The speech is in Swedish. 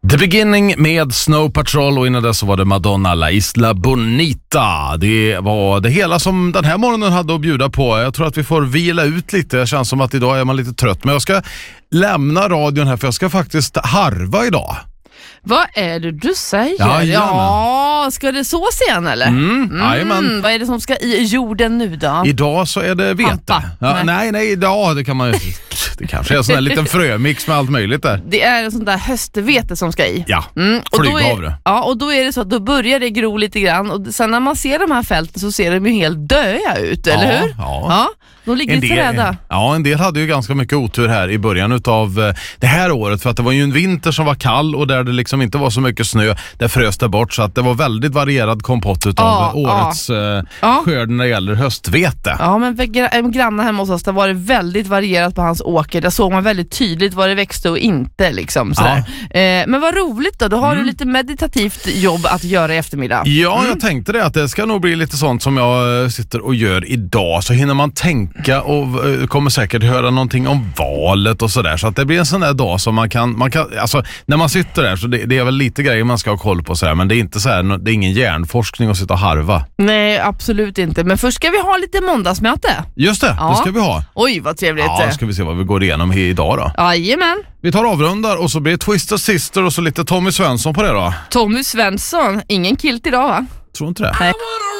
The Beginning med Snow Patrol och innan dess så var det Madonna, La Isla Bonita. Det var det hela som den här morgonen hade att bjuda på. Jag tror att vi får vila ut lite. Det känns som att idag är man lite trött. Men jag ska lämna radion här för jag ska faktiskt harva idag. Vad är det du säger? Ja, ska det så sen eller? Vad är det som ska i jorden nu då? Idag så är det vete. Ja, nej, idag det kan man ju... Det kanske är en sån här liten frömix med allt möjligt där. Det är en sån där höstvete som ska i. Ja, flyghavre. Och då är det så att då börjar det gro lite grann. Och sen när man ser de här fälten så ser de ju helt döda ut, eller hur? Ja. De ligger lite rädda. Ja, en del hade ju ganska mycket otur här i början utav det här året. För att det var ju en vinter som var kall och där det liksom inte var så mycket snö. Där frös det bort så att det var väldigt varierad kompott utav årets skörd när det gäller höstvete. Ja, men en granne hemma hos oss, där var det väldigt varierat på hans åker. Där såg man väldigt tydligt vad det växte och inte liksom. Men vad roligt då har du lite meditativt jobb att göra i eftermiddag. Ja, jag tänkte det att det ska nog bli lite sånt som jag sitter och gör idag. Så hinner man tänka och kommer säkert höra någonting om valet och sådär. Så att det blir en sån där dag som man kan alltså när man sitter där så det är väl lite grejer man ska ha koll på sådär. Men det är inte så här, det är ingen hjärnforskning att sitta och harva. Nej, absolut inte. Men först ska vi ha lite måndagsmöte. Just det, det ska vi ha. Oj, vad trevligt. Ja, ska vi se vad vi går igenom idag då. Jajamän. Vi tar avrundar och så blir det Twister Sister och så lite Tommy Svensson på det då. Tommy Svensson, ingen kilt idag va? Tror inte det. Nej.